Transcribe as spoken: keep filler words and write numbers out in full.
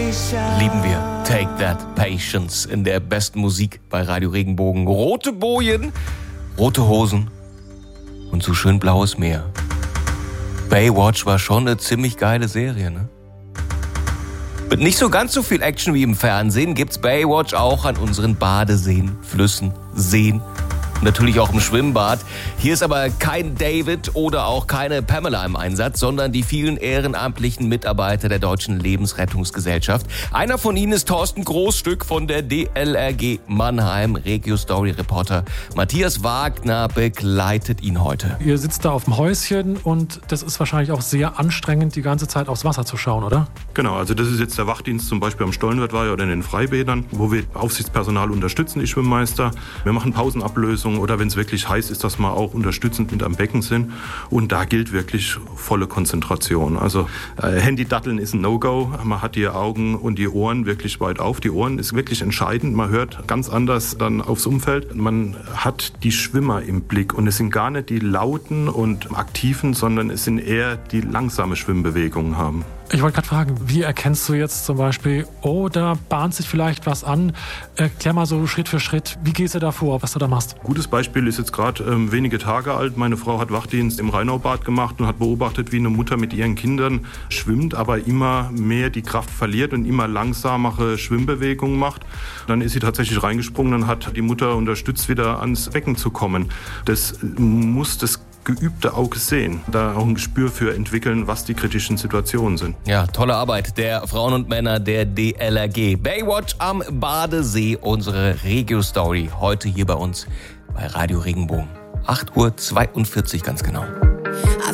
Lieben wir Take That Patience in der besten Musik bei Radio Regenbogen. Rote Bojen, rote Hosen und so schön blaues Meer. Baywatch war schon eine ziemlich geile Serie, ne? Mit nicht so ganz so viel Action wie im Fernsehen gibt's Baywatch auch an unseren Badeseen, Flüssen, Seen. Natürlich auch im Schwimmbad. Hier ist aber kein David oder auch keine Pamela im Einsatz, sondern die vielen ehrenamtlichen Mitarbeiter der Deutschen Lebensrettungsgesellschaft. Einer von ihnen ist Thorsten Großstück von der D L R G Mannheim. Regio-Story-Reporter Matthias Wagner begleitet ihn heute. Ihr sitzt da auf dem Häuschen und das ist wahrscheinlich auch sehr anstrengend, die ganze Zeit aufs Wasser zu schauen, oder? Genau, also das ist jetzt der Wachdienst zum Beispiel am Stollenwertweiher oder in den Freibädern, wo wir Aufsichtspersonal unterstützen, die Schwimmmeister. Wir machen Pausenablösungen oder wenn es wirklich heiß ist, dass wir auch unterstützend mit am Becken sind. Und da gilt wirklich volle Konzentration. Also äh, Handy-Datteln ist ein No-Go. Man hat die Augen und die Ohren wirklich weit auf. Die Ohren ist wirklich entscheidend. Man hört ganz anders dann aufs Umfeld. Man hat die Schwimmer im Blick und es sind gar nicht die lauten und aktiven, sondern es sind eher die langsame Schwimmbewegungen haben. Ich wollte gerade fragen, wie erkennst du jetzt zum Beispiel, oh, da bahnt sich vielleicht was an. Erklär mal so Schritt für Schritt, wie gehst du da vor, was du da machst? Gutes Beispiel ist jetzt gerade ähm, wenige Tage alt. Meine Frau hat Wachdienst im Rheinaubad gemacht und hat beobachtet, wie eine Mutter mit ihren Kindern schwimmt, aber immer mehr die Kraft verliert und immer langsamere Schwimmbewegungen macht. Dann ist sie tatsächlich reingesprungen und hat die Mutter unterstützt, wieder ans Becken zu kommen. Das muss das geübte Auge sehen, da auch ein Gespür für entwickeln, was die kritischen Situationen sind. Ja, tolle Arbeit der Frauen und Männer der D L R G. Baywatch am Badesee, unsere Regio-Story, heute hier bei uns bei Radio Regenbogen. acht Uhr zweiundvierzig ganz genau.